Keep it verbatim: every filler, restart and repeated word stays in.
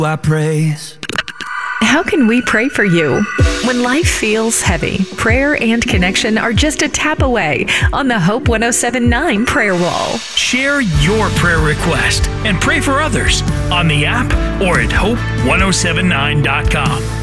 I praise. How can we pray for you? When life feels heavy, prayer and connection are just a tap away on the Hope one oh seven point nine prayer wall. Share your prayer request and pray for others on the app or at hope ten seventy-nine dot com.